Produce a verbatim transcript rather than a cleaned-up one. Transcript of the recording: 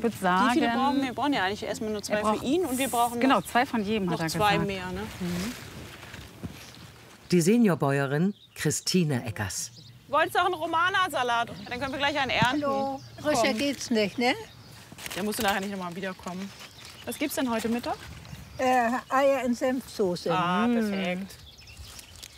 würde sagen... Wie viele brauchen wir? Wir brauchen ja eigentlich erstmal nur zwei braucht, für ihn und wir brauchen genau, noch, zwei von jedem, noch hat er zwei gesagt. mehr. Ne? Mhm. Die Seniorbäuerin Christine Eggers. Wolltest du auch einen Romana-Salat? Dann können wir gleich einen ernten. Hallo. Frischer geht's nicht, ne? Der musst du nachher nicht noch mal wiederkommen. Was gibt's denn heute Mittag? Äh, Eier in Senfsoße. Ah, Mm. perfekt.